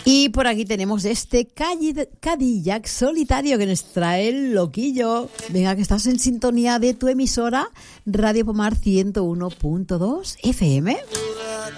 Y por aquí tenemos este Cadillac solitario que nos trae el loquillo. Venga, que estás en sintonía de tu emisora Radio Pomar 101.2 FM.